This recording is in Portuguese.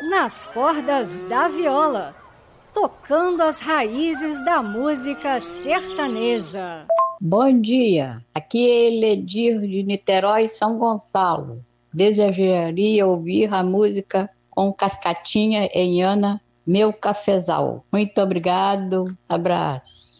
nas cordas da viola, tocando as raízes da música sertaneja. Bom dia, aqui é Eledir de Niterói, São Gonçalo. Desejaria ouvir a música com Cascatinha em Ana, Meu Cafezal. Muito obrigado, abraço.